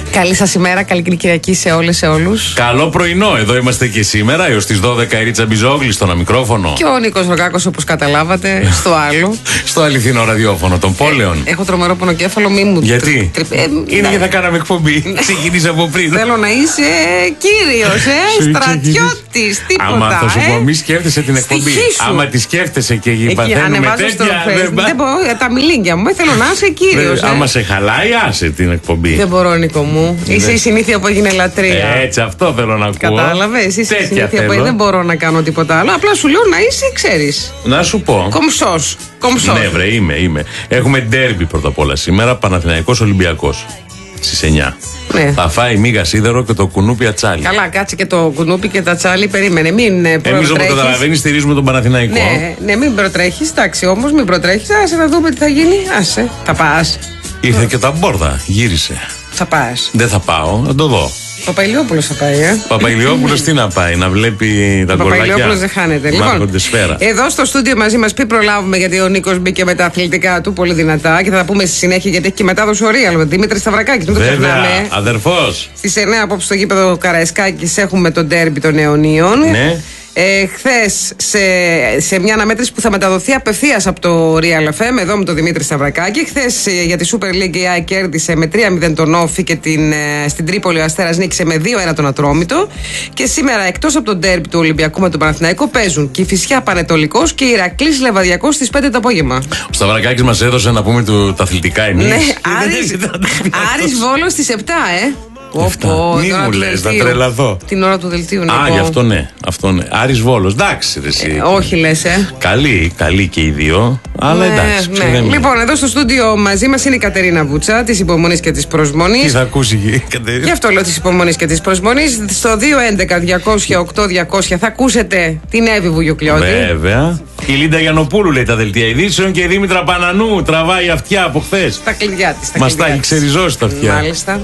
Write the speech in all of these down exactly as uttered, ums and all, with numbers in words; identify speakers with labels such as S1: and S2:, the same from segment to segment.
S1: Καλή σας ημέρα, καλή Κυριακή σε όλες, σε όλους.
S2: Καλό πρωινό, εδώ είμαστε και σήμερα έως τις δώδεκα η Ρίτσα Μπιζόγλη στο μικρόφωνο.
S1: Και ο Νίκος Ρογκάκος, όπως καταλάβατε, στο άλλο.
S2: Στο αληθινό ραδιόφωνο των πόλεων.
S1: Ε, έχω τρομερό πονοκέφαλο, μη μου.
S2: Γιατί?
S1: Τρι... Ε,
S2: είναι γιατί θα κάναμε εκπομπή. Ξεκινήσε από πριν.
S1: Θέλω να είσαι κύριος, ε, στρατιώτης, τίποτα.
S2: Άμα θα σου πω,
S1: ε.
S2: μη σκέφτεσαι την εκπομπή. Άμα τη σκέφτεσαι και παθαίνουμε τέτοια.
S1: Δεν μπορώ, τα μιλίνγκια μου, θέλω να είσαι κύριος.
S2: Άμα σε χαλάει, άσε την εκπομπή.
S1: Δεν μπορώ, Νίκο μου. Είσαι η συνήθεια που έγινε λατρεία.
S2: Έτσι, αυτό θέλω να ακούω.
S1: Κατάλαβε. Είσαι η συνήθεια που δεν μπορώ να κάνω τίποτα άλλο. Απλά σου λέω να είσαι, ξέρεις.
S2: Να σου πω.
S1: Κομψός. Κομψός.
S2: Ναι, βρε, είμαι, είμαι. Έχουμε ντέρμπι πρώτα απ' όλα σήμερα. Παναθηναϊκός Ολυμπιακός. Στις εννιά.
S1: Ναι.
S2: Θα φάει μίγα σίδερο και το κουνούπι ατσάλι.
S1: Καλά, κάτσε και το κουνούπι και τα τσάλι. Περίμενε. Μην προτρέχεις.
S2: Εμείς όπως καταλαβαίνεις στηρίζουμε τον Παναθηναϊκό.
S1: Ναι, ναι, μην προτρέχεις. Εντάξει, όμως μην προτρέχεις. Άσε να δούμε τι θα γίνει. Άσε. Θα πας.
S2: Ήρθε και τα μπόρδα. Γύρισε.
S1: Θα πας.
S2: Δεν θα πάω, να το δω.
S1: Παπαϊλιόπουλος θα πάει, ε.
S2: Παπαϊλιόπουλος τι να πάει, να βλέπει τα γκολάκια.
S1: Παπαϊλιόπουλος δεν χάνεται. Λοιπόν, εδώ στο στούντιο μαζί μας, πριν προλάβουμε, γιατί ο Νίκος μπήκε με τα αθλητικά του πολύ δυνατά και θα τα πούμε στη συνέχεια, γιατί έχει και μετάδοση ο Real. Δημήτρης Σταυρακάκης, μην το ξεχνάμε.
S2: Αδερφός.
S1: Στις εννιά απόψε στο γήπεδο Καραϊσκάκης έχουμε τον ντέρμπι των Αιωνίων.
S2: Ναι.
S1: Ε, χθες σε, σε μια αναμέτρηση που θα μεταδοθεί απευθείας από το Real εφ εμ, εδώ με τον Δημήτρη Σταυρακάκη. Χθες ε, για τη Super League η ΑΕΚ κέρδισε με τρία μηδέν τον Όφη και την, ε, στην Τρίπολη ο Αστέρας νίκησε με δύο ένα τον Ατρόμητο. Και σήμερα, εκτός από τον ντέρμπι του Ολυμπιακού με τον Παναθηναϊκό, παίζουν Κηφισιά Πανετολικός και Ηρακλής Λεβαδιακός στις πέντε το απόγευμα.
S2: Ο Σταυρακάκης μας έδωσε να πούμε του, τα αθλητικά εμείς.
S1: Ναι, Άρης, Άρης Βόλος στις επτά, ε.
S2: Πω, μη μου λες, θα τρελαθώ.
S1: Την ώρα του δελτίου, ναι.
S2: Α, γι' αυτό ναι, αυτό ναι. Άρης Βόλος, εντάξει, ρε, εσύ.
S1: Ε, όχι, λες, ε.
S2: Καλή, καλή και οι δύο. Αλλά
S1: ναι,
S2: εντάξει,
S1: ναι. Λοιπόν, εδώ στο στούντιο μαζί μας είναι η Κατερίνα Βούτσα, της υπομονής και της προσμονής.
S2: Τι θα ακούσει η Κατερίνα.
S1: Γι' αυτό λέω της υπομονής και της προσμονής. Στο δύο έντεκα διακόσια οκτώ διακόσια θα ακούσετε την Εύη Βουγιουκλιώτη.
S2: Βέβαια. Η Λίντα Γιαννοπούλου λέει τα δελτία ειδήσεων και η Δήμητρα Πανανού τραβάει αυτιά από χθες.
S1: Τα κλειδιά της.
S2: Μας τα έχει ξεριζώσει τα αυτιά.
S1: Μάλιστα.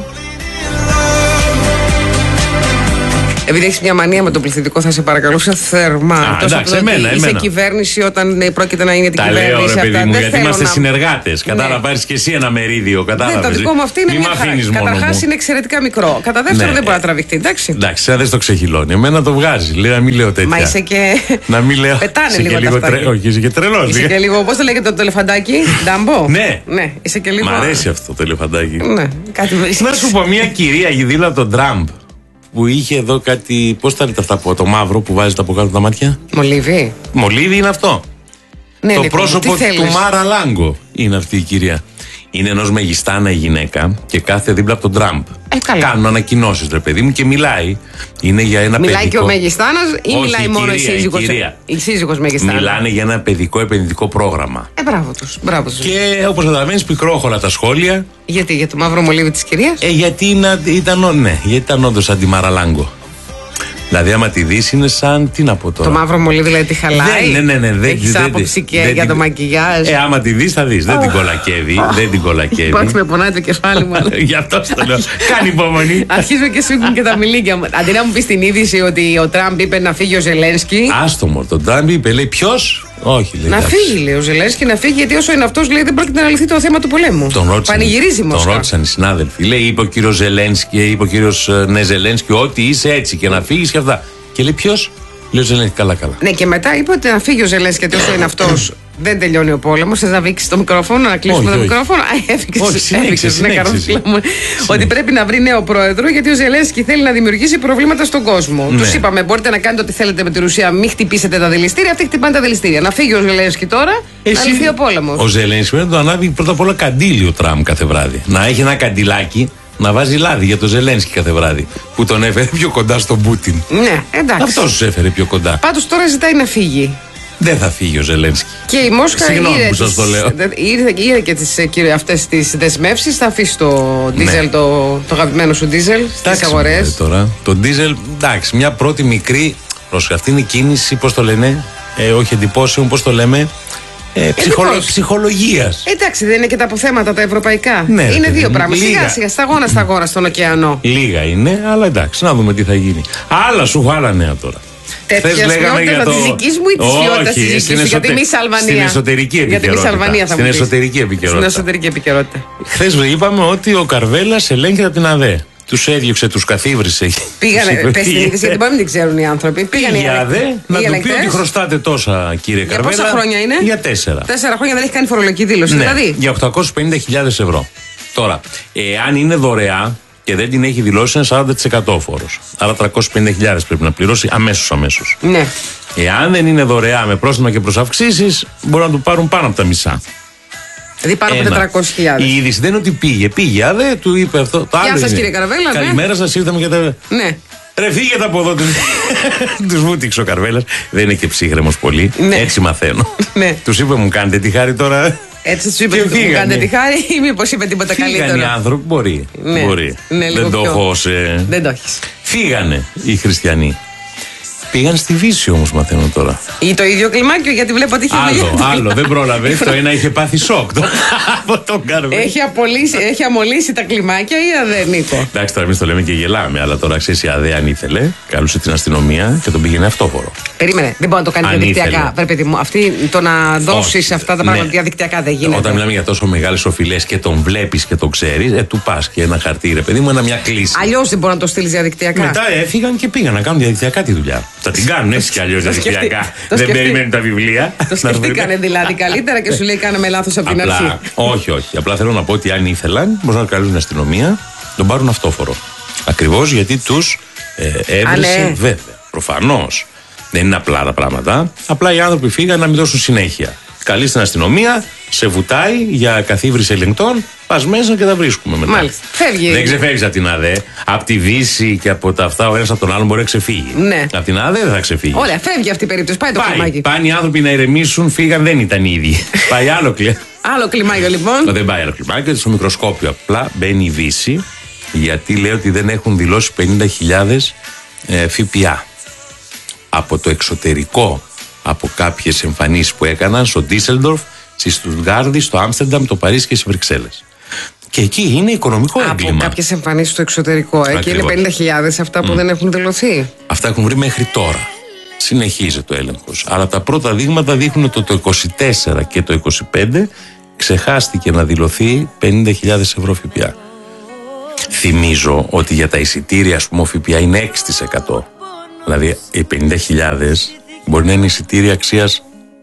S1: Επειδή έχει μια μανία με το πληθυντικό, θα σε παρακαλούσα θερμά.
S2: Α, εντάξει, εμένα,
S1: είσαι
S2: εμένα.
S1: κυβέρνηση όταν πρόκειται να είναι την
S2: τα
S1: κυβέρνηση.
S2: Τα λέω, ρε παιδί
S1: αυτά.
S2: μου,
S1: δεν
S2: γιατί είμαστε
S1: να...
S2: συνεργάτες.
S1: Ναι.
S2: Κατάλαβα, πάρεις και εσύ ένα μερίδιο. Κατάλαβες.
S1: Ναι, το δικό μου αυτό είναι
S2: μη
S1: μια χαρά. Καταρχάς είναι εξαιρετικά μικρό. Κατά δεύτερον,
S2: ναι.
S1: δεν μπορεί να τραβηχτεί. Εντάξει.
S2: Εντάξει, αν δεν το ξεχυλώνει. Εμένα το βγάζει. Λέει να μην λέω τέτοια.
S1: Μα είσαι και.
S2: Να μην λέω.
S1: Πετάνε λίγο,
S2: λίγο
S1: τα
S2: τρε... Όχι, είσαι και τρελός.
S1: Είσαι και λίγο. Πώς το λέγεται το ελεφαντάκι, Ντάμπο.
S2: Ναι.
S1: Ναι, είσαι και λίγο.
S2: Μ' αρέσει αυτό το ελεφαντάκι.
S1: Ναι, κάτι.
S2: Να σου πω, μια κυρία γιδίλα από τον Τραμπ. Που είχε εδώ κάτι. Πώς τα λέτε αυτά που το μαύρο που βάζετε από κάτω τα μάτια.
S1: Μολύβι.
S2: Μολύβι είναι αυτό.
S1: Ναι,
S2: το
S1: Νίκο,
S2: πρόσωπο του Μάρα Λάγκο είναι αυτή η κυρία. Είναι ενός μεγιστάνα η γυναίκα και κάθε δίπλα από τον Τραμπ.
S1: Ε,
S2: Κάνουν ανακοινώσεις, ρε παιδί μου, και μιλάει. Είναι για ένα
S1: μιλάει
S2: παιδικό.
S1: Και ο μεγιστάνας ή
S2: όχι,
S1: μιλάει
S2: η
S1: μόνο
S2: κυρία,
S1: η σύζυγος.
S2: Η, κυρία.
S1: η σύζυγος μεγιστάνα.
S2: Μιλάνε για ένα παιδικό επενδυτικό πρόγραμμα.
S1: Ε, μπράβο τους. Μπράβο τους.
S2: Και όπως καταλαβαίνεις, πικρόχωρα τα σχόλια.
S1: Γιατί, για το μαύρο μολύβι της κυρίας.
S2: Ε, γιατί είναι, ήταν, ναι, γιατί ήταν όντως αντιμαραλάγκο. Δηλαδή, άμα τη δεις, είναι σαν. Τι να πω τώρα.
S1: Το μαύρο μολύβι, δηλαδή, τη χαλάει.
S2: Ναι, ναι, ναι. ναι
S1: έχεις
S2: δεν,
S1: άποψη και
S2: δεν,
S1: για
S2: δεν,
S1: το μακιγιάζ.
S2: Ε, άμα τη δεις, θα δεις. Δεν την κολακεύει. Δεν την κολακεύει.
S1: Πάτσι με πονάει το κεφάλι μου.
S2: Γι' αυτό το λέω. Κάνει υπομονή.
S1: Αρχίζουμε και σφίγγουν και τα μιλίκια μου. Αντί να μου πει την είδηση ότι ο Τραμπ είπε να φύγει ο Ζελένσκι.
S2: Άστο μωρ, τον Τραμπ είπε, λέει ποιο. Όχι, λέει.
S1: Να φύγει, λέει ο Ζελένσκι, να φύγει, γιατί όσο είναι αυτό, λέει, δεν πρόκειται να λυθεί το θέμα του πολέμου.
S2: Τον ρώτησαν,
S1: πανηγυρίζει μόνο.
S2: Τον ρώτησαν οι συνάδελφοι. Λέει, είπε ο κύριο Ζελένσκι, είπε ο κύριο ναι, Ζελένσκι, ότι είσαι έτσι και να φύγει και αυτά. Και λέει ποιο. Λέει ο Ζελένσκι, καλά, καλά.
S1: Ναι, και μετά είπε ότι να φύγει ο Ζελένσκι, γιατί όσο είναι αυτό, δεν τελειώνει ο πόλεμο. Θε να βήξει το μικρόφωνο, να κλείσουμε το μικρόφωνο. Α, έφυξε. Ναι, ότι πρέπει να βρει νέο πρόεδρο, γιατί ο Ζελένσκι θέλει να δημιουργήσει προβλήματα στον κόσμο.
S2: Ναι.
S1: Του είπαμε, μπορείτε να κάνετε ό,τι θέλετε με τη Ρουσία, μην χτυπήσετε τα δηληστήρια. Αυτοί χτυπάνε τα δηληστήρια. Να φύγει ο Ζελένσκι τώρα, εσύ, να λυθεί ο πόλεμο.
S2: Ο Ζελένσκι πρέπει να το ανάβει πρώτα απ' όλα καντήλι ο Τραμπ κάθε βράδυ. Να έχει ένα καντιλάκι. Να βάζει λάδι για τον Ζελένσκι κάθε βράδυ. Που τον έφερε πιο κοντά στον Πούτιν.
S1: Ναι, εντάξει.
S2: Αυτό σου έφερε πιο κοντά.
S1: Πάντως τώρα ζητάει να φύγει.
S2: Δεν θα φύγει ο Ζελένσκι.
S1: Και η Μόσχα
S2: είδε, τις, το λέω.
S1: είδε, είδε και τις, αυτές τις δεσμεύσεις. Θα αφήσει το ντίζελ, ναι. το, το αγαπημένο σου ντίζελ στις αγορές.
S2: Τώρα. Το ντίζελ, εντάξει, μια πρώτη μικρή. Πρόσεχε, αυτή είναι η κίνηση, πώς το λένε, ε, όχι εντυπώσεων, πώς το λέμε. Ε, ψυχολο... Ψυχολογίας.
S1: Εντάξει, δεν είναι και τα αποθέματα τα ευρωπαϊκά.
S2: Ναι,
S1: είναι δύο πράγματα.
S2: Λίγα.
S1: Σιγά σιγά, σταγόνα σταγόνα στον ωκεανό.
S2: Λίγα είναι, αλλά εντάξει, να δούμε τι θα γίνει. Άλλα σου έχω άλλα νέα τώρα.
S1: Τέτοια ποιότητα το... τη δική μου ή τη ποιότητα τη δική σου? Γιατί μη Αλβανία.
S2: Στην εσωτερική επικαιρότητα.
S1: Στην
S2: εσωτερική επικαιρότητα.
S1: Στην εσωτερική επικαιρότητα.
S2: Χθες είπαμε ότι ο Καρβέλας ελέγχεται από την ΑΔΕ. Τους έδιωξε, τους καθίβρισε.
S1: Πήγανε, πες την είδηση, γιατί μπορεί να μην την ξέρουν οι άνθρωποι. Πήγανε οι
S2: άδε, να του πει ότι χρωστάτε τόσα, κύριε
S1: για
S2: Καρβέλα.
S1: Για πόσα χρόνια είναι?
S2: Για τέσσερα.
S1: Τέσσερα χρόνια δεν έχει κάνει φορολογική δήλωση,
S2: ναι,
S1: δηλαδή.
S2: Για οκτακόσιες πενήντα χιλιάδες ευρώ. Τώρα, εάν είναι δωρεά και δεν την έχει δηλώσει, είναι σαράντα τοις εκατό φόρος. Άρα τριακόσιες πενήντα χιλιάδες πρέπει να πληρώσει αμέσως αμέσως.
S1: Ναι.
S2: Εάν δεν είναι δωρεά με πρόστιμα και προσαυξήσεις, μπορούν να του πάρουν πάνω από τα μισά.
S1: Δηλαδή πάνω από τετρακόσιες χιλιάδες.
S2: Η είδηση δεν είναι ότι πήγε. Πήγε, α, δε, του είπε αυτό. Το
S1: Γεια σας, κύριε Καρβέλα.
S2: Καλημέρα σας, ήρθαμε για τα.
S1: Ναι.
S2: Ρε, φύγετε από εδώ. Τους βούτυξε ο Καρβέλας. Δεν είναι και ψύχρεμος πολύ. Ναι. Έτσι μαθαίνω. Ναι. Τους είπε, μου κάνετε τη χάρη τώρα.
S1: Έτσι του είπε, μου κάνετε τη χάρη ή μήπως είπε τίποτα καλύτερο.
S2: Φύγανε οι άνθρωποι, μπορεί.
S1: Ναι.
S2: μπορεί.
S1: Ναι,
S2: δεν το έχω σε...
S1: Δεν το έχεις.
S2: Φύγανε οι χριστιανοί. Πήγαν στη Βύση όμως, μαθαίνω τώρα.
S1: Ή το ίδιο κλιμάκιο, γιατί βλέπω ότι είχε
S2: Άλλο, άλλο, δεν πρόλαβε. Το ένα είχε πάθει σοκ από τον Καρβέλα.
S1: Έχει, έχει αμολύσει τα κλιμάκια ή ΑΔΕ, Νίκο?
S2: Εντάξει, τώρα εμείς το λέμε και γελάμε, αλλά τώρα ξέρεις, η ΑΔΕ αν ήθελε, καλούσε την αστυνομία και τον πήγαινε αυτόφορο.
S1: Περίμενε, δεν μπορεί να το κάνει διαδικτυακά. Πρέπει μου, αυτή, το να δώσει αυτά τα πράγματα ναι. διαδικτυακά δεν γίνεται.
S2: Όταν μιλάμε για τόσο μεγάλες οφειλές και τον βλέπεις και τον ξέρεις, ε, του πας και ένα χαρτί, ρε παιδί μου, ένα μια κλίση.
S1: Αλλιώς δεν μπορεί να το στείλει διαδικτυακά.
S2: Μετά έφυγαν και πήγαν να κάνουν διαδικτυακά τη δουλειά. Θα την κάνουν έτσι κι αλλιώς διαδικτυακά. Δεν περιμένουν τα βιβλία.
S1: Το σκεφτήκανε δηλαδή καλύτερα και σου λέει κάναμε λάθος από την αρχή.
S2: Όχι, όχι. Απλά θέλω να πω ότι αν ήθελαν, μπορούν να καλούν την αστυνομία, τον πάρουν αυτόφορο. Ακριβώς γιατί τους έβρισε, βέβαια. Προφανώς. Δεν είναι απλά τα πράγματα. Απλά οι άνθρωποι φύγαν να μην δώσουν συνέχεια. Καλεί στην αστυνομία, σε βουτάει για καθίβριση ελεγκτών, πας μέσα και τα βρίσκουμε μετά.
S1: Μάλιστα. Φεύγει.
S2: Δεν ξεφεύγει από την ΑΔΕ. Από τη Δύση και από τα αυτά, ο ένας από τον άλλον μπορεί να ξεφύγει.
S1: Ναι.
S2: Από την ΑΔΕ δεν θα ξεφύγει.
S1: Ωραία, φεύγει αυτή η περίπτωση. Πάει το
S2: Πάει.
S1: κλιμάκι.
S2: Πάνε οι άνθρωποι να ηρεμήσουν, φύγαν, δεν ήταν οι ίδιοι. Πάει άλλο κλιμάκι.
S1: Άλλο κλιμάκιο λοιπόν.
S2: Δεν πάει άλλο κλιμάκιο, στο μικροσκόπιο απλά μπαίνει η Δύση, γιατί λέει ότι δεν έχουν δηλώσει πενήντα χιλιάδες ε, ΦΠΑ. Από το εξωτερικό, από κάποιες εμφανίσεις που έκαναν στο Ντίσελντορφ, στη Στουτγκάρδη, στο Άμστερνταμ, το Παρίσι και στις Βρυξέλλες. Και εκεί είναι οικονομικό έγκλημα.
S1: Από κάποιες εμφανίσεις στο εξωτερικό. Εκεί Ακριβώς. Είναι πενήντα χιλιάδες αυτά που mm. δεν έχουν δηλωθεί.
S2: Αυτά έχουν βρει μέχρι τώρα. Συνεχίζεται ο έλεγχος. Αλλά τα πρώτα δείγματα δείχνουν ότι το είκοσι τέσσερα και το είκοσι πέντε ξεχάστηκε να δηλωθεί πενήντα χιλιάδες ευρώ ΦΠΑ. Θυμίζω ότι για τα εισιτήρια, ας πούμε, ο ΦΠΑ είναι έξι τοις εκατό. Δηλαδή οι πενήντα χιλιάδες μπορεί να είναι εισιτήρια αξίας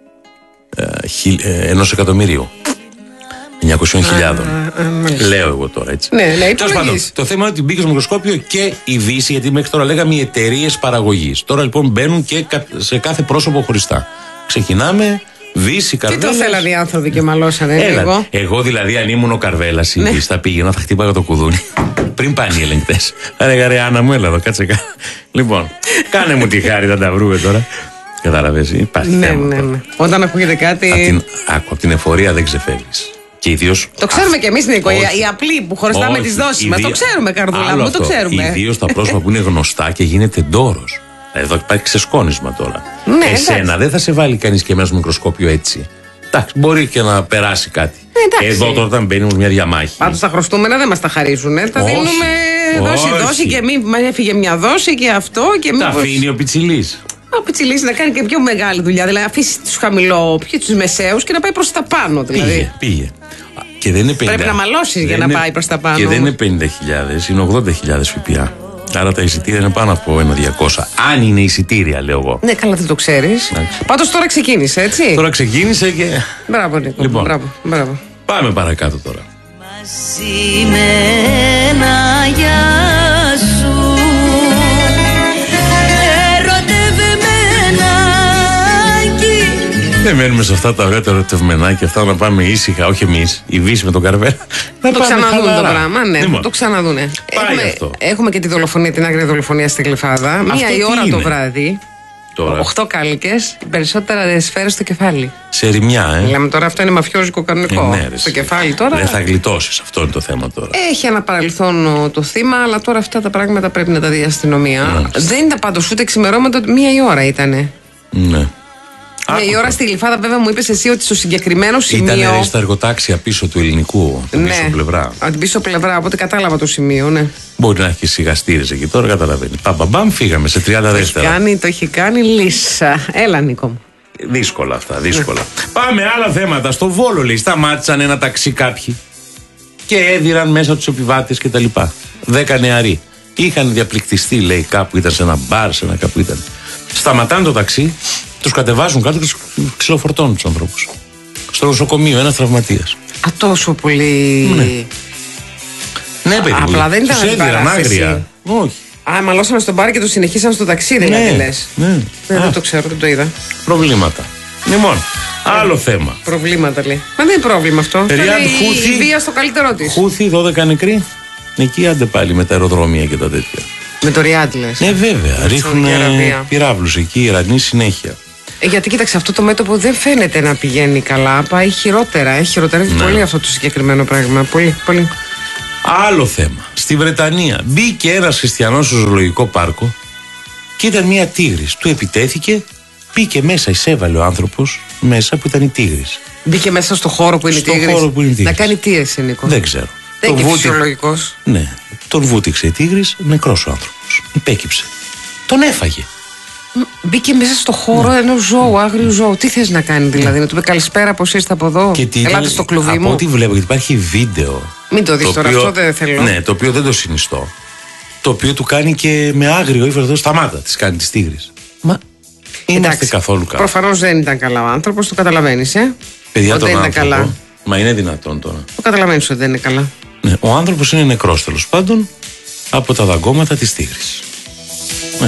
S2: ε, χι, ε, ενός εκατομμυρίου. εννιακόσιες χιλιάδες. Λέω εγώ τώρα έτσι.
S1: Ναι, ναι,
S2: το, πάντων, το θέμα είναι ότι μπήκε στο μικροσκόπιο και η Δύση, γιατί μέχρι τώρα λέγαμε οι εταιρείες παραγωγής. Τώρα λοιπόν μπαίνουν και σε κάθε πρόσωπο χωριστά. Ξεκινάμε. Βύση, Καρβέλας.
S1: Τι το θέλανε οι άνθρωποι και μαλώσανε
S2: λίγο. Εγώ δηλαδή, αν ήμουν ο Καρβέλας, ναι. θα πήγαινα, θα χτύπαγα το κουδούνι. Πριν πάνε οι ελεγκτές. Θα έλεγα ρε Άννα μου, έλα εδώ, κάτσε κάτω. Λοιπόν, κάνε μου τη χάρη, θα τα βρούμε τώρα. Κατάλαβες, υπάρχει
S1: ναι,
S2: θέμα.
S1: Ναι, ναι. Όταν ακούγεται κάτι.
S2: Από την, άκου, από την εφορία δεν ξεφεύγεις. Και ιδίως.
S1: Το ξέρουμε κι εμείς, Νίκο. Οι απλοί που χρωστάμε τις δόσεις μας. Το ξέρουμε, καρδούλα μου, το ξέρουμε.
S2: Ιδίως τα πρόσωπα που είναι γνωστά και γίνεται ντόρος. Εδώ υπάρχει ξεσκόνισμα τώρα.
S1: Ναι,
S2: εσένα εντάξει. Δεν θα σε βάλει κανείς και μέσα στο μικροσκόπιο έτσι. Εντάξει, μπορεί και να περάσει κάτι. Εντάξει. Εδώ τώρα όταν μπαίνει μια διαμάχη.
S1: Πάντως τα χρωστούμενα δεν μας τα χαρίζουν. Ε. Τα δίνουμε δόση-δόση και μη μας έφυγε μια δόση και αυτό. Και
S2: τα μήπως... αφήνει ο Πιτσιλής.
S1: Ο Πιτσιλής να κάνει και πιο μεγάλη δουλειά. Δηλαδή αφήσει τους χαμηλό, πιο τους μεσαίους και να πάει προς τα πάνω. Δηλαδή.
S2: Πήγε, πήγε. Και δεν είναι πενήντα...
S1: Πρέπει να μαλώσεις για να είναι... πάει προς τα πάνω.
S2: Και δεν είναι πενήντα χιλιάδες, είναι ογδόντα χιλιάδες ΦΠΑ. Άρα τα εισιτήρια είναι πάνω από ένα διακόσια. Αν είναι εισιτήρια, λέω εγώ.
S1: Ναι, καλά, δεν το ξέρεις. Πάντως τώρα ξεκίνησε, έτσι.
S2: Τώρα ξεκίνησε και.
S1: Μπράβο, Νίκο.
S2: Λοιπόν,
S1: μπράβο, μπράβο.
S2: Πάμε παρακάτω τώρα.
S3: Μαζί με ένα γεια σου, ερωτευμένακι.
S2: Δεν μένουμε σε αυτά τα ωραία τα ερωτευμενάκια. Αυτά να πάμε ήσυχα, όχι εμείς, η Βύση με τον Καρβέλα.
S1: Να το ξαναδούν το πράγμα, ναι, λοιπόν, το ξαναδούνε. Έχουμε, έχουμε και τη δολοφονία, την άγρια δολοφονία στη Γλυφάδα. Μία η ώρα το βράδυ.
S2: Τώρα.
S1: Οχτώ κάλικες, περισσότερα σφαίρες στο κεφάλι.
S2: Σε ρημιά, ε.
S1: Λέμε τώρα, αυτό είναι μαφιόζικο κανονικό.
S2: Ε, ναι, ρε,
S1: στο κεφάλι τώρα.
S2: Δεν θα γλιτώσεις, αυτό είναι το θέμα τώρα.
S1: Έχει ένα παρελθόν το θύμα, αλλά τώρα αυτά τα πράγματα πρέπει να τα δει η αστυνομία. Mm. Δεν ήταν πάντως ούτε ξημερώματα, μία η ώρα ήτανε.
S2: Ναι.
S1: Ναι, η ώρα στη Γλυφάδα, βέβαια, μου είπες εσύ ότι στο συγκεκριμένο σημείο.
S2: Ήταν στα εργοτάξια πίσω του ελληνικού, από την ναι, πίσω πλευρά.
S1: Από την πίσω πλευρά, οπότε κατάλαβα το σημείο, ναι.
S2: Μπορεί να έχει σιγαστήρες εκεί τώρα, καταλαβαίνει. Παμπαμπαμ, φύγαμε σε τριάντα δεύτερα.
S1: Το έχει κάνει, το έχει κάνει λύσα. Έλα, Νίκο μου.
S2: Δύσκολα αυτά, δύσκολα. Πάμε άλλα θέματα. Στο Βόλο, λέει, σταμάτησαν ένα ταξί κάποιοι και έδιραν μέσα τους επιβάτες κτλ. δέκα νεαροί. Είχαν διαπληκτιστεί, λέει, κάπου ήταν σε ένα μπαρ, σε ένα κάπου ήταν. Σταματάνε το ταξί, τους κατεβάζουν κάτω και τους ξυλοφορτώνουν τους ανθρώπους. Στο νοσοκομείο, ένας τραυματίας.
S1: Α, τόσο πολύ.
S2: Ναι, ναι παιδί.
S1: Απλά δεν ήταν
S2: αντιπαράθεση. Όχι.
S1: Α, μαλώσανε στον μπαρ και το συνεχίσαν στο ταξίδι,
S2: ναι,
S1: δηλαδή λες.
S2: Ναι.
S1: Ναι, δεν το ξέρω, δεν το είδα.
S2: Προβλήματα. Λοιπόν, άλλο θέμα.
S1: Προβλήματα λέει. Μα δεν είναι πρόβλημα αυτό.
S2: Ριάντ Χούθι.
S1: Η βία στο καλύτερό της.
S2: Χούθι, δώδεκα νεκροί. Εκεί άντε πάλι με τα αεροδρόμια και τα τέτοια.
S1: Με το Ριάντ λες.
S2: Ναι, βέβαια. Ρίχνουν πυράβλους εκεί οι Ιρανοί συνέχεια.
S1: Ε, γιατί κοίταξε, αυτό το μέτωπο δεν φαίνεται να πηγαίνει καλά. Πάει χειρότερα. Έχει χειροτερεύει ναι. πολύ αυτό το συγκεκριμένο πράγμα. Πολύ, πολύ.
S2: Άλλο θέμα. Στη Βρετανία μπήκε ένας χριστιανός στο ζωολογικό πάρκο και ήταν μια τίγρης. Του επιτέθηκε, μπήκε μέσα, εισέβαλε ο άνθρωπος μέσα που ήταν η τίγρης. Μπήκε μέσα στο χώρο που είναι η τίγρης. Να κάνει τι εσύ, Νίκο? Δεν ξέρω. Δεν είναι βούτι... φυσιολογικός. Ναι. Τον βούτυξε η τίγρης, νεκρός ο άνθρωπος. Υπέκυψε. Τον έφαγε. Μπήκε μέσα στο χώρο ναι. ενός ζώου, άγριου ζώου. Τι θες να κάνει δηλαδή, να του πει καλησπέρα, πώς είστε από εδώ? Και τι, ελάτε στο κλουβί μου. Από ό,τι βλέπω, γιατί υπάρχει βίντεο. Μην το δεις το τώρα, οποίο, αυτό δεν θέλω. Ναι, το οποίο δεν το συνιστώ. Το οποίο του κάνει και με άγριο ύφο, σταμάτα, τη κάνει τη τίγρης. Μα είμαστε καθόλου καλά. Προφανώς δεν ήταν καλά ο άνθρωπος, το καταλαβαίνεις, ε. Παιδιά, τον άνθρωπο. Καλά. Μα είναι δυνατόν τώρα. Το καταλαβαίνεις ότι δεν είναι καλά. Ναι, ο άνθρωπος είναι νεκρός τέλος πάντων από τα δαγκώματα της τίγρης. Ναι.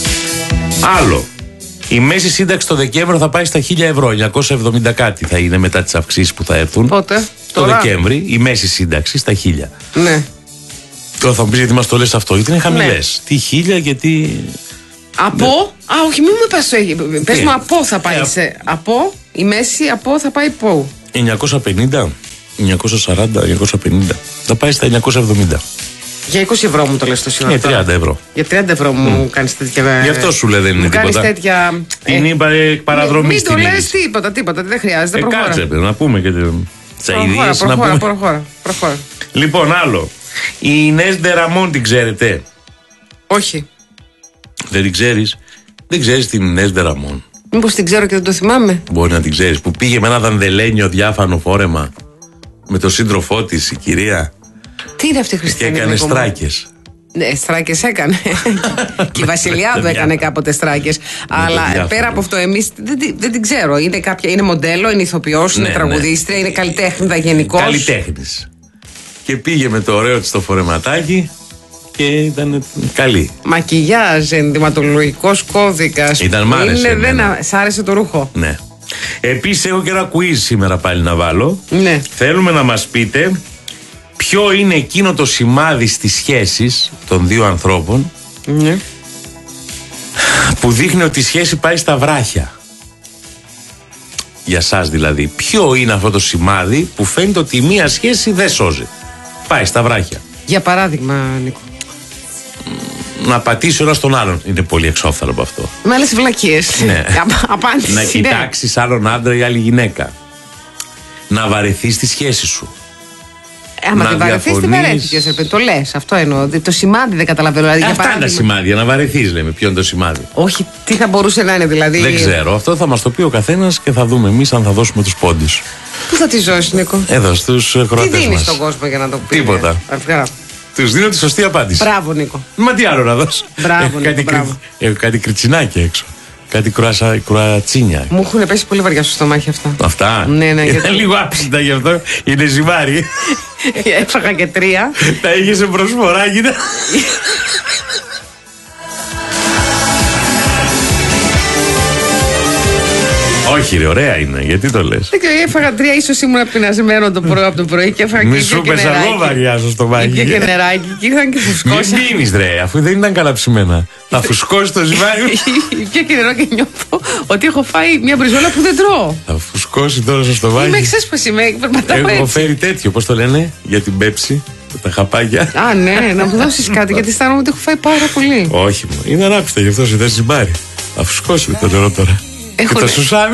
S2: Άλλο. Η μέση σύνταξη το Δεκέμβριο θα πάει στα χίλια ευρώ. εννιακόσια εβδομήντα κάτι θα είναι μετά τις αυξήσεις που θα έρθουν. Πότε? Το τώρα? Δεκέμβρη η μέση σύνταξη στα χίλια. Ναι. Τώρα θα μου πεις γιατί μας το λες αυτό, γιατί είναι χαμηλές. Ναι. Τι χίλια, γιατί. Από. Ναι. Α, όχι, μην μου πες. Πες μου από θα πάει. Ε, σε... Από. Η μέση από θα πάει πού? εννιακόσια πενήντα, εννιακόσια σαράντα, εννιακόσια πενήντα. Θα πάει στα εννιακόσια εβδομήντα. Για είκοσι ευρώ μου το λες το σήμερα. Για τριάντα ευρώ. Για τριάντα ευρώ μου mm. κάνεις τέτοια. Γι' αυτό σου λέει δεν είναι μου τίποτα. Κάνεις τέτοια. Την είπα παραδρομή μην στην. Μην το λες τίποτα, τίποτα. Δεν χρειάζεται. Ε, προχώρα. Κάτσε, να πούμε και τις αηδίες. Προχώρα, προχώρα, προχώρα, προχώρα. Λοιπόν, άλλο. Η Ινές Ντε Ραμόν την ξέρετε? Όχι. Δεν την ξέρεις? Δεν ξέρεις την Ινές Ντε Ραμόν? Μήπως την ξέρω και δεν το θυμάμαι? Μπορεί να την ξέρεις. Που πήγε με ένα δανδελένιο διάφανο φόρεμα με τον σύντροφό της η κυρία. Τι είναι αυτή η Χριστίνα? Και έκανε στράκες. Ναι, στράκες έκανε. Και η Βασιλιάδου έκανε κάποτε στράκες. Αλλά πέρα από αυτό, εμείς δεν, δεν την ξέρω. Είναι, κάποια, είναι μοντέλο, είναι ηθοποιός, είναι ναι, τραγουδίστρια, ναι. είναι καλλιτέχνηδα γενικώς. Καλλιτέχνης. Και πήγε με το ωραίο της το φορεματάκι και ήταν καλή. Μακιγιάζ, ενδυματολογικός κώδικας. Ήταν μ' άρεσε. Είναι, δεν, σ' άρεσε το ρούχο. Ναι. Επίσης έχω και ένα quiz σήμερα πάλι να βάλω. Ναι. Θέλουμε να μας πείτε ποιο είναι εκείνο το σημάδι στις σχέσεις των δύο ανθρώπων ναι. που δείχνει ότι η σχέση πάει στα βράχια. Για σας δηλαδή. Ποιο είναι αυτό το σημάδι που φαίνεται ότι μία σχέση δεν σώζει? Πάει στα βράχια. Για παράδειγμα, Νίκο. Να πατήσει ο ένας τον άλλον. Είναι πολύ εξόφθαλο από αυτό. Με άλλες βλακίες. Ναι. Απάντηση. Να κοιτάξεις άλλον άντρα ή άλλη γυναίκα. Να βαρεθείς τη σχέση σου. Άμα την βαρεθείς, την βαρέθηκες. Το λες, αυτό εννοώ. Το σημάδι δεν καταλαβαίνω. Δηλαδή, αυτά παράδειγμα... είναι τα σημάδια. Να βαρεθείς, λέμε. Ποιο είναι το σημάδι? Όχι, τι θα μπορούσε να είναι δηλαδή. Δεν ξέρω. Αυτό θα μας το πει ο καθένας και θα δούμε εμείς αν θα δώσουμε τους πόντους. Πού θα τη ζώσεις, Νίκο? Εδώ στους κροατές μας. Τι δίνεις στον κόσμο για να το πει? Τίποτα. Τους δίνω τη σωστή απάντηση. Μπράβο, Νίκο. Μα τι άλλο να δώσω? Μπράβο, Νίκο, μπράβο. Έχω κάτι κριτσινάκια έξω. Κάτι κρουασα, κρουατσίνια. Μου έχουν πέσει πολύ βαριά στο στομάχι αυτά. Αυτά. Ναι, ναι. Είναι γιατί... λίγο άψητα γι' αυτό. Είναι ζυμάρι. Έφαγα και τρία. Τα είχε σε προσφορά, κοίτα. Όχι, ρε, ωραία είναι. Γιατί το λες? Δεν ξέρω, έφαγα τρία. Ίσως ήμουν πεινασμένο το πρωί από το πρωί και έφαγα και, και νεράκι. Μη σου βαριά στο στομάχι. Και, και νεράκι και ήρθαν και φουσκώσα. Μην πίνεις, ρε, αφού δεν ήταν καλά ψημένα. Θα φουσκώσει το ζυμάρι. Πια και νερό και νιώθω ότι έχω φάει μια μπριζόλα που δεν τρώω. Θα φουσκώσει τώρα στο στομάχι. Είμαι εξέσπαση, με περπατάω έτσι. Έχω φέρει τέτοιο, πώς το λένε, για την πέψη. Τα χαπάκια. Α, ναι, να μου δώσεις κάτι, γιατί αισθάνομαι ότι έχω φάει πάρα πολύ. Όχι, μου. Είναι ανάπιστα, γι' αυτό σου δεν ζυμάρι. Θα φουσκώσει το νερό τώρα. Έχω και το σουσάμι.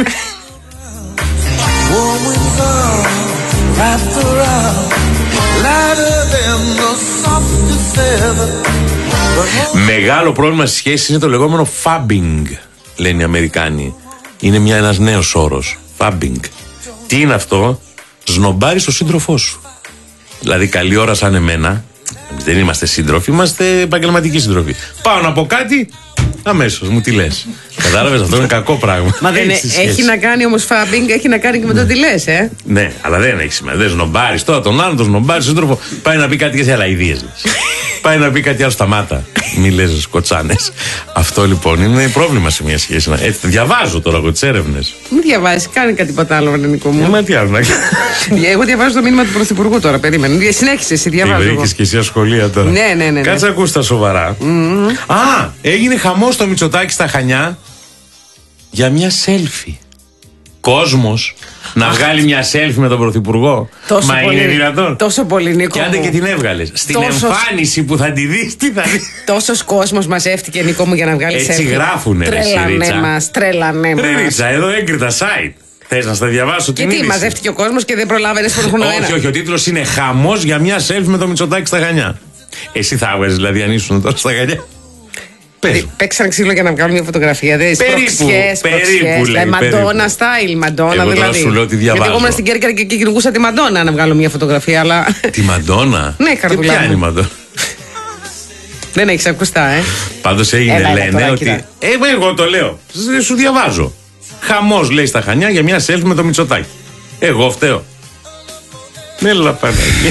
S2: Μεγάλο πρόβλημα στη σχέση είναι το λεγόμενο fabbing, λένε οι Αμερικάνοι. Είναι μια, ένας νέος όρος. Fabbing. Τι είναι αυτό? Σνομπάρεις τον σύντροφό σου. Δηλαδή καλή ώρα σαν εμένα, Δεν είμαστε σύντροφοι, είμαστε επαγγελματικοί σύντροφοι. Πάω να πω κάτι, αμέσως μου τι λες. Κατάλαβες, αυτό είναι κακό πράγμα.
S1: Μα δεν έχει, έχει να κάνει όμως φάμπινγκ, έχει να κάνει και με το τι λες, ε.
S2: Ναι, αλλά δεν έχει σημασία. Δεν σνομπάρεις τώρα τον άλλον, τον σνομπάρεις σύντροφο. Πάει να πει κάτι για άλλα ιδίες. Πάει να πει κάτι άλλο, σταμάτα. Μη λες κοτσάνες. Αυτό λοιπόν είναι πρόβλημα σε μια σχέση. Έτσι, διαβάζω τώρα εγώ τις έρευνες.
S1: Μην διαβάζεις, κάνει κάτι τίποτα άλλο, Νίκο μου.
S2: Ε, μα τι άλλο να κάνει.
S1: Εγώ διαβάζω το μήνυμα του Πρωθυπουργού τώρα, περίμενε. Συνέχισε, εσύ διαβάζω.
S2: Βρήκες και εσύ ασχολία τώρα.
S1: Ναι, ναι, ναι.
S2: Κάτσε ακούς τα σοβαρά.
S1: Mm-hmm.
S2: Α, έγινε χαμός στο Μητσοτάκη στα Χανιά για μια selfie. Κόσμος να βγάλει μια selfie με τον Πρωθυπουργό.
S1: Τόσο
S2: Μα
S1: πολύ,
S2: είναι δυνατόν.
S1: Τόσο πολύ, Νίκο.
S2: Και άντε
S1: μου.
S2: και την έβγαλες. Στην
S1: Τόσος...
S2: εμφάνιση που θα τη δεις, τι θα δεις.
S1: Τόσος κόσμος μαζεύτηκε, Νίκο μου, για να βγάλει selfie.
S2: Έτσι γράφουνε, ρε
S1: Τρέλανε μας, τρέλανε μας.
S2: Ρίτσα, εδώ έγκριτα site. Θες να στα διαβάσω την
S1: Και τι,
S2: είδηση.
S1: μαζεύτηκε ο κόσμος και δεν προλάβαινες χρόνο ένα.
S2: Όχι, όχι, ο τίτλος είναι χαμός για μια selfie με το Μητσοτάκη στα Χανιά. Εσύ θα έβγαζες δηλαδή αν ήσουν τώρα στα Χανιά.
S1: Παίξαν ξύλο για να βγάλουν μια φωτογραφία. Δεν
S2: περίπου, περίπου λέει.
S1: Μαντόνα style, Μαντόνα δηλαδή.
S2: Εγώ σου λέω ότι διαβάζω.
S1: Γιατί εγώ ήμουν στην Κέρκυρα και κυνηγούσα τη Μαντόνα να βγάλω μια φωτογραφία, αλλά.
S2: Τη Μαντόνα?
S1: Ναι, καρδουλά.
S2: Και ποια είναι η Μαντόνα?
S1: Δεν έχεις ακουστά, ε.
S2: Πάντως έγινε,
S1: έλα,
S2: λένε
S1: τώρα,
S2: ότι.
S1: κοίτα.
S2: Ε, εγώ το λέω. Σου διαβάζω. Χαμός λέει στα Χανιά για μια selfie με το Μητσοτάκη. Εγώ φταίω. Μέλα Παναγία.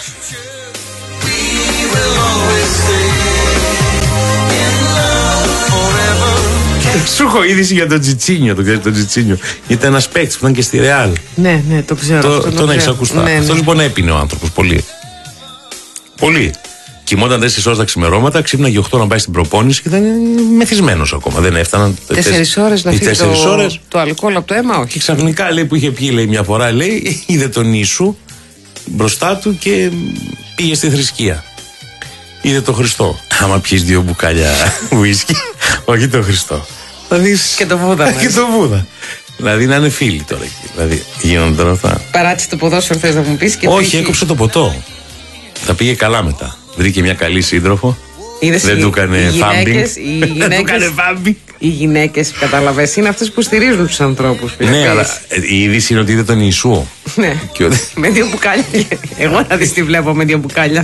S2: Σου έχω είδηση για τον Τζιτσίνιο, τον ξέρεις τον Τζιτσίνιο. Ήταν ένας παίκτης που ήταν και στη Ρεάλ.
S1: Ναι, ναι, το ξέρω.
S2: Το,
S1: αυτό,
S2: τον έχεις ακουστά.
S1: Ναι, ναι.
S2: Αυτός λοιπόν έπινε ο άνθρωπος πολύ. Πολύ. Κοιμόταν τέσσερις ώρες τα ξημερώματα, ξύπναγε οκτώ να πάει στην προπόνηση και ήταν μεθυσμένος ακόμα. Δεν έφταναν.
S1: Τέσσερις ώρες να φύγει το,
S2: ώρες.
S1: το αλκοόλ από το αίμα, όχι.
S2: Και ξαφνικά λέει που είχε πιει λέει, μια φορά, λέει, είδε τον Ιησού μπροστά του και πήγε στη θρησκεία. Είδε τον Χριστό. Άμα πιεις δύο μπουκάλια ουίσκι, όχι τον Χριστό. Θα δεις.
S1: Και το Βούδα.
S2: Και το Βούδα. Δηλαδή να είναι φίλοι τώρα εκεί. Δηλαδή γίνονται τώρα αυτά.
S1: Παράτησε το ποδόσφαιρο, θες να μου πεις και
S2: όχι,
S1: πήγε...
S2: έκοψε το ποτό. Θα πήγε καλά μετά. Βρήκε μια καλή σύντροφο.
S1: Είδες
S2: δεν
S1: οι,
S2: του έκανε φάμπινγκ.
S1: Δεν του έκανε
S2: φάμπινγκ.
S1: Οι γυναίκες, κατάλαβες, είναι αυτές που στηρίζουν τους ανθρώπους.
S2: Ναι, αλλά η είδηση είναι ότι είδε τον Ιησού.
S1: Ναι. Με δύο μπουκάλια. Εγώ να δεις τι βλέπω με δύο μπουκάλια.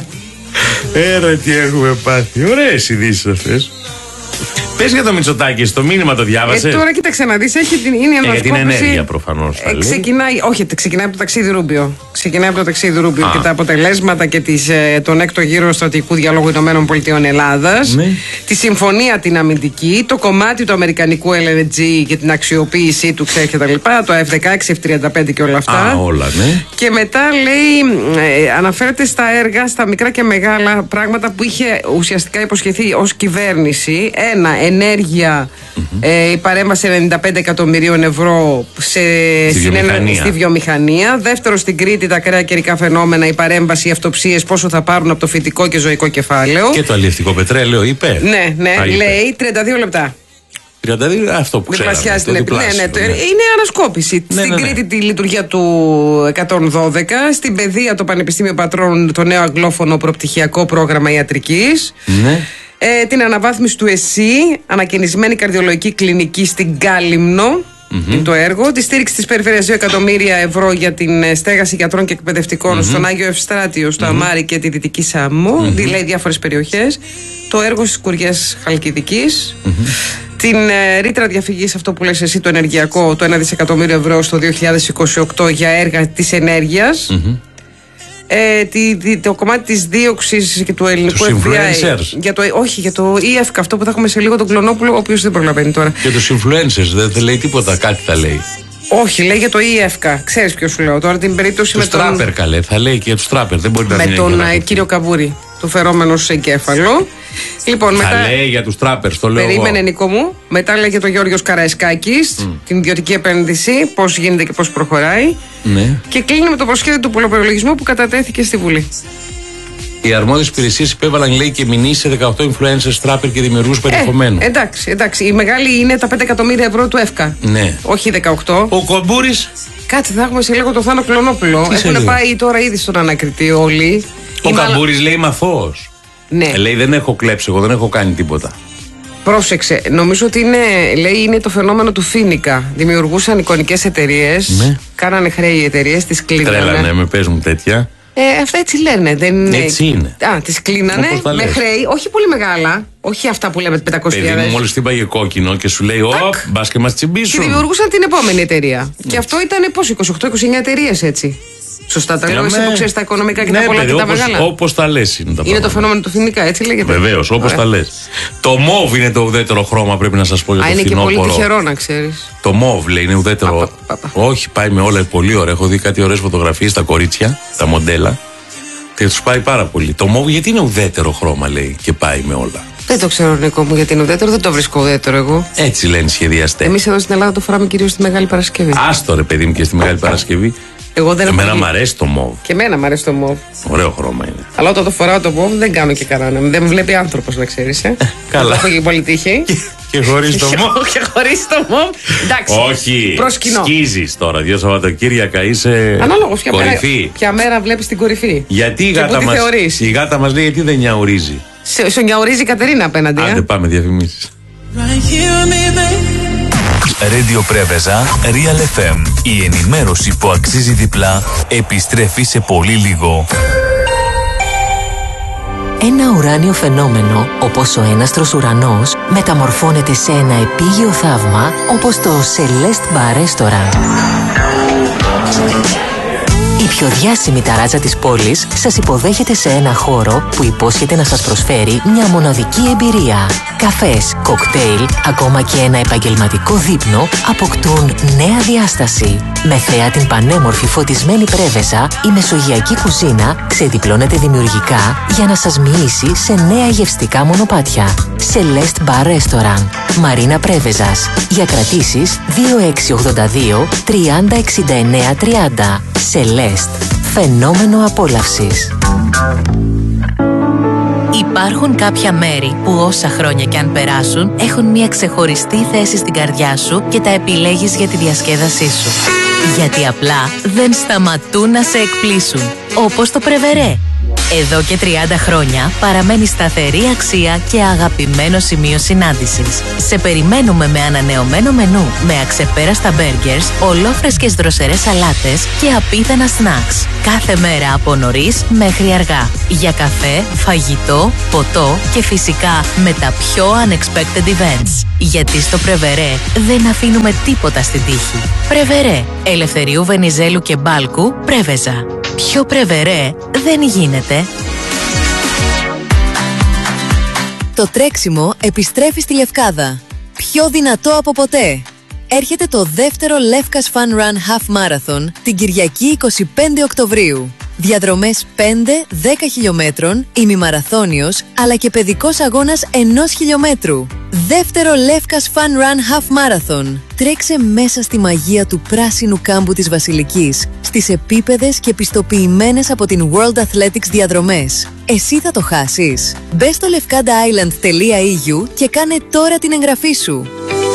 S2: Έρα τι έχουμε πάθει. Ωραίες ειδήσεις αυτές. Πες για το Μητσοτάκη, στο μήνυμα το διάβασες.
S1: Ε, τώρα κοίταξε να δεις, έχει την, είναι
S2: ε, για την
S1: ανασκόπηση.
S2: ενέργεια προφανώς.
S1: Ε, ξεκινάει, όχι, ξεκινάει από το ταξίδι Ρούμπιο. Ξεκινάει από το ταξίδι Ρούμπιο Α. και τα αποτελέσματα και τις, ε, τον έκτο γύρο στρατηγικού διαλόγου Ηνωμένων Πολιτειών Ελλάδας. Ναι. Τη συμφωνία την αμυντική, το κομμάτι του αμερικανικού ελ εν τζι και την αξιοποίησή του, ξέρει και τα λοιπά. Το εφ δεκαέξι, εφ τριάντα πέντε και όλα αυτά.
S2: Α, όλα, ναι.
S1: Και μετά λέει, ε, αναφέρεται στα έργα, στα μικρά και μεγάλα πράγματα που είχε ουσιαστικά υποσχεθεί ως κυβέρνηση. Ένα, ενέργεια, mm-hmm. ε, η παρέμβαση ενενήντα πέντε εκατομμυρίων ευρώ σε,
S2: στη, βιομηχανία.
S1: στη βιομηχανία. Δεύτερο, στην Κρήτη, τα ακραία καιρικά φαινόμενα, η παρέμβαση, οι αυτοψίες, πόσο θα πάρουν από το φυτικό και ζωικό κεφάλαιο.
S2: Και το αλλιευτικό πετρέλαιο, είπε.
S1: Ναι, ναι,
S2: Α,
S1: λέει τριάντα δύο λεπτά.
S2: τριάντα δύο, αυτό που ξέραμε.
S1: Το ναι, ναι, το, ναι. Είναι ανασκόπηση. Ναι, στην ναι, ναι. Κρήτη τη λειτουργία του εκατόν δώδεκα. Στην παιδεία το Πανεπιστήμιο Πατρών, το νέο αγγλόφωνο προπτυχιακό πρόγραμμα ιατρικής.
S2: Ναι.
S1: Ε, την αναβάθμιση του ΕΣΥ, ανακαινισμένη καρδιολογική κλινική στην Κάλυμνο. Mm-hmm. Είναι το έργο. Τη στήριξη τη περιφέρειας δύο εκατομμύρια ευρώ για την στέγαση γιατρών και εκπαιδευτικών mm-hmm. στον Άγιο Ευστράτιο, στο mm-hmm. Αμάρι και τη Δυτική Σάμμο, mm-hmm. δηλαδή διάφορες περιοχές. Το έργο στις Κουριές Χαλκιδικής. Mm-hmm. Την ε, ρήτρα διαφυγής, αυτό που λες εσύ, το ενεργειακό, το ένα δισεκατομμύριο ευρώ στο δύο χιλιάδες είκοσι οκτώ για έργα της ενέργειας. Mm-hmm. Ε, τη, τη, το κομμάτι της δίωξης και του ελληνικού εφ μπι άι για το, όχι, για το ι εφ κέι, αυτό που θα έχουμε σε λίγο, τον Κλωνόπουλο, ο οποίος δεν προλαβαίνει τώρα.
S2: Και τους influencers, δεν θα λέει τίποτα, κάτι θα λέει.
S1: Όχι, λέει για το ι εφ κέι. Ξέρεις ποιο σου λέω τώρα, την περίπτωση
S2: τους
S1: με τον.
S2: Τράπερ, καλέ, θα λέει και για τους Τράπερ. Δεν μπορεί να
S1: με τον uh, κύριο Καμπούρη, του φερόμενο σε εγκέφαλο. Λοιπόν,
S2: θα
S1: μετά...
S2: λέει για τους Τράπερ, το λέω.
S1: Περίμενε, Νικό μου. Μετά λέει για τον Γιώργος Καραϊσκάκης, mm. την ιδιωτική επένδυση, πώς γίνεται και πώς προχωράει.
S2: Ναι. Και
S1: κλείνει με το προσχέδιο του πολλαπλολογισμού που κατατέθηκε στη Βουλή.
S2: Οι αρμόδιες υπηρεσίες υπέβαλαν, λέει, και μηνύσεις σε δεκαοκτώ influencers, τράπερ και δημιουργούς περιεχομένου.
S1: Ε, εντάξει, εντάξει. Η μεγάλη είναι τα πέντε εκατομμύρια ευρώ του ΕΦΚΑ.
S2: Ναι.
S1: Όχι δεκαοκτώ.
S2: Ο Καμπούρης.
S1: Κάτσε, θα έχουμε σε λίγο το Θάνο Κλωνόπουλο. Έχουν πάει τώρα ήδη στον ανακριτή όλοι.
S2: Ο Καμπούρης μάλλον... λέει είμαι αθώος.
S1: Ναι.
S2: Ε, λέει δεν έχω κλέψει, εγώ δεν έχω κάνει τίποτα.
S1: Πρόσεξε, νομίζω ότι είναι, λέει, είναι το φαινόμενο του Φίνικα. Δημιουργούσαν εικονικές εταιρείες, ναι. Κάνανε χρέη οι εταιρείες, τις κλείνανε.
S2: Τρέλανε, με πες μου τέτοια.
S1: Ε, αυτά έτσι λένε. Δεν...
S2: Έτσι είναι.
S1: Α, τις κλείνανε με χρέη, όχι πολύ μεγάλα. Όχι αυτά που λέμε πεντακόσιες χιλιάδες.
S2: Παιδί μου, μόλις την πάγε κόκκινο και σου λέει: Ωπ, μπας και μας τσιμπήσουν.
S1: Και δημιουργούσαν την επόμενη εταιρεία. Έτσι. Και αυτό ήταν πώς, είκοσι οκτώ είκοσι εννιά εταιρείες έτσι. Σωστά τα λέω, εσύ που ξέρεις τα οικονομικά και ναι, τα πολλά παιδί, και τα όπως, μεγάλα.
S2: Όπως τα λες είναι τα
S1: Είναι το φαινόμενο του φοινικά, έτσι λέγεται.
S2: Βεβαίως, όπως τα λες. Το μόβ είναι το ουδέτερο χρώμα, πρέπει να σας πω για το φθινόπωρο.
S1: Α, είναι και πολύ τυχερό να ξέρεις.
S2: Το μόβ λέει είναι ουδέτερο. Πα, πα, πα, πα. Όχι, πάει με όλα πολύ ωραία. Έχω δει κάτι ωραίες φωτογραφίες στα κορίτσια, τα μοντέλα. Και τους πάει πάρα πολύ. Το μόβ γιατί είναι ουδέτερο χρώμα, λέει, και πάει με όλα.
S1: Δεν το ξέρω, Νικό μου, γιατί είναι ουδέτερο, δεν το βρίσκω ουδέτερο εγώ.
S2: Έτσι λένε οι σχεδιαστές.
S1: Εμείς εδώ στην Ελλάδα το φοράμε κυρίως στη Μεγάλη Παρασκευή.
S2: Άστο ρε παιδί μου και στη Μεγάλη Παρασκευή.
S1: Εγώ δεν
S2: Εμένα μου αρέσει το μόβ.
S1: Και εμένα μου αρέσει το μόβ.
S2: Ωραίο χρώμα είναι.
S1: Αλλά όταν το φοράω το μόβ δεν κάνω και κανένα. Δεν με βλέπει άνθρωπος να ξέρεις. Ε.
S2: Καλά.
S1: Έχω και πολύ τύχη.
S2: Και χωρίς το μόβ.
S1: Και χωρίς το μόβ. Εντάξει.
S2: Όχι. Σκίζεις τώρα. Δύο Σαββατοκύριακα είσαι
S1: ανάλογος, ποια
S2: κορυφή.
S1: Μέρα, ποια μέρα βλέπεις την κορυφή.
S2: Γιατί η γάτα, μας, η γάτα μας λέει γιατί δεν νιαουρίζει.
S1: Σε, σε νιαουρίζει η Κατερίνα απέναντι.
S2: Άντε πάμε διαφημίσεις.
S4: Radio Πρέβεζα, Real εφ εμ. Η ενημέρωση που αξίζει διπλά επιστρέφει σε πολύ λίγο.
S5: Ένα ουράνιο φαινόμενο, όπως ο έναστρος ουρανός, μεταμορφώνεται σε ένα επίγειο θαύμα, όπως το Celeste Bar Restaurant. Η πιο διάσημη ταράτσα της πόλης σας υποδέχεται σε ένα χώρο που υπόσχεται να σας προσφέρει μια μοναδική εμπειρία. Καφές, κοκτέιλ, ακόμα και ένα επαγγελματικό δείπνο αποκτούν νέα διάσταση. Με θέα την πανέμορφη φωτισμένη Πρέβεζα, η μεσογειακή κουζίνα ξεδιπλώνεται δημιουργικά για να σας μοιήσει σε νέα γευστικά μονοπάτια. Celeste Bar Restaurant, Μαρίνα Πρέβεζας. Για κρατήσεις δύο έξι ογδόντα δύο τριάντα εξήντα εννέα τριάντα. Celeste, φαινόμενο απόλαυσης. Υπάρχουν κάποια μέρη που όσα χρόνια κι αν περάσουν έχουν μια ξεχωριστή θέση στην καρδιά σου και τα επιλέγεις για τη διασκέδασή σου. Γιατί απλά δεν σταματούν να σε εκπλήσουν. Όπως το Πρεβερέ. Εδώ και τριάντα χρόνια παραμένει σταθερή αξία και αγαπημένο σημείο συνάντησης. Σε περιμένουμε με ανανεωμένο μενού, με αξεπέραστα μπέργκερς, ολόφρεσκες δροσερές σαλάτες και απίθανα σνακς. Κάθε μέρα από νωρίς μέχρι αργά. Για καφέ, φαγητό, ποτό και φυσικά με τα πιο unexpected events. Γιατί στο Πρεβερέ δεν αφήνουμε τίποτα στην τύχη. Πρεβερέ, Ελευθερίου Βενιζέλου και Μπάλκου, Πρέβεζα. Πιο Πρεβερέ δεν γίνεται.
S6: Το τρέξιμο επιστρέφει στη Λευκάδα. Πιο δυνατό από ποτέ. Έρχεται το δεύτερο Lefkas Fun Run Half Marathon την Κυριακή εικοστή πέμπτη Οκτωβρίου. Διαδρομές πέντε δέκα χιλιόμετρων, ημιμαραθώνιος, αλλά και παιδικός αγώνας ενός χιλιόμετρου. Δεύτερο Lefkas Fun Run Half Marathon. Τρέξε μέσα στη μαγεία του πράσινου κάμπου της Βασιλικής, στις επίπεδες και πιστοποιημένες από την World Athletics διαδρομές. Εσύ θα το χάσεις. Μπες στο lefkada island τελεία e u και κάνε τώρα την εγγραφή σου.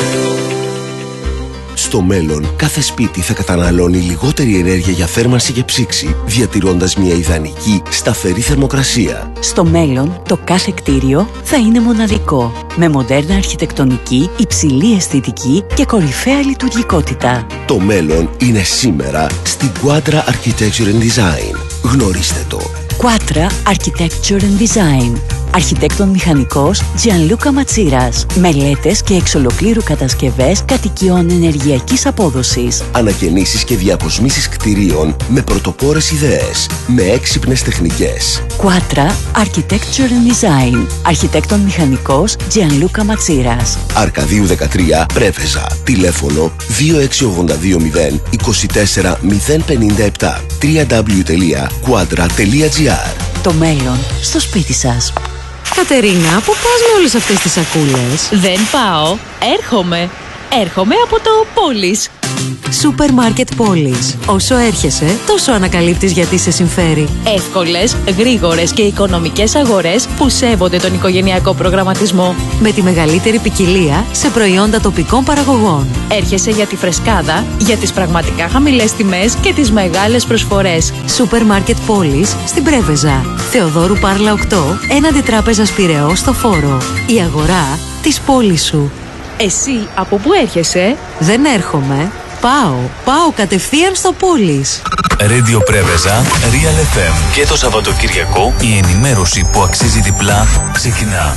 S7: Στο μέλλον, κάθε σπίτι θα καταναλώνει λιγότερη ενέργεια για θέρμανση και ψήξη, διατηρώντας μια ιδανική, σταθερή θερμοκρασία.
S8: Στο μέλλον, το κάθε κτίριο θα είναι μοναδικό, με μοντέρνα αρχιτεκτονική, υψηλή αισθητική και κορυφαία λειτουργικότητα.
S7: Το μέλλον είναι σήμερα στην Quadra Architecture and Design. Γνωρίστε το.
S8: Quadra Architecture and Design. Αρχιτέκτον μηχανικός Gianluca Ματσίρας. Μελέτες και εξ ολοκλήρου κατασκευές κατοικιών ενεργειακής απόδοσης.
S7: Ανακαινήσεις και διακοσμήσεις κτηρίων με πρωτοπόρες ιδέες, με έξυπνες τεχνικές.
S8: Quadra Architecture and Design. Αρχιτέκτον μηχανικός Gianluca Ματσίρας.
S7: Αρκαδίου δεκατρία, Πρέβεζα. Τηλέφωνο δύο έξι ογδόντα δύο μηδέν είκοσι τέσσερα μηδέν πενήντα επτά. double-u double-u double-u τελεία quadra τελεία gr.
S8: Το μέλλον στο σπίτι σας.
S9: Κατερίνα, πού πας με όλες αυτές τις σακούλες?
S10: Δεν πάω, έρχομαι. Έρχομαι από το Πόλης.
S9: Σούπερ Μάρκετ Πόλης. Όσο έρχεσαι, τόσο ανακαλύπτεις γιατί σε συμφέρει.
S10: Εύκολες, γρήγορες και οικονομικές αγορές που σέβονται τον οικογενειακό προγραμματισμό.
S9: Με τη μεγαλύτερη ποικιλία σε προϊόντα τοπικών παραγωγών.
S10: Έρχεσαι για τη φρεσκάδα, για τις πραγματικά χαμηλές τιμές και τις μεγάλες προσφορές.
S9: Σούπερ Μάρκετ Πόλης στην Πρέβεζα. Θεοδόρου Πάρλα οκτώ, έναντι Τράπεζας Πειραιώς στο Φόρο. Η αγορά της πόλης σου.
S10: Εσύ από πού έρχεσαι?
S9: Δεν έρχομαι. Πάω. Πάω κατευθείαν στο Πόλης.
S4: Radio Πρέβεζα, Real εφ εμ. Και το Σαββατοκυριακό η ενημέρωση που αξίζει διπλά ξεκινά.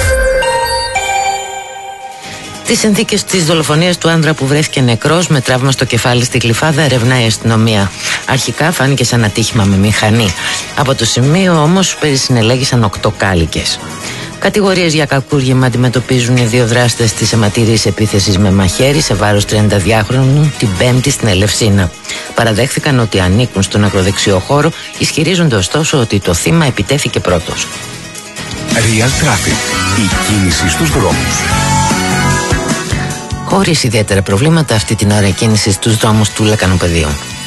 S11: Τις συνθήκες της δολοφονίας του άντρα που βρέθηκε νεκρός με τραύμα στο κεφάλι στη Γλυφάδα ερευνάει η αστυνομία. Αρχικά φάνηκε σαν ατύχημα με μηχανή. Από το σημείο όμως περισυνελέγησαν οκτώ κάλικες. Κατηγορίες για κακούργημα αντιμετωπίζουν οι δύο δράστες της αιματηρής επίθεσης με μαχαίρι σε βάρος τριανταδυάχρονου την Πέμπτη στην Ελευσίνα. Παραδέχθηκαν ότι ανήκουν στον ακροδεξιό χώρο, ισχυρίζονται ωστόσο ότι το θύμα επιτέθηκε πρώτος.
S7: Real Traffic. Η κίνηση στους δρόμους.
S11: Χωρίς ιδιαίτερα προβλήματα αυτή την ώρα η κίνηση στους δρόμους του Λεκανοπεδίου.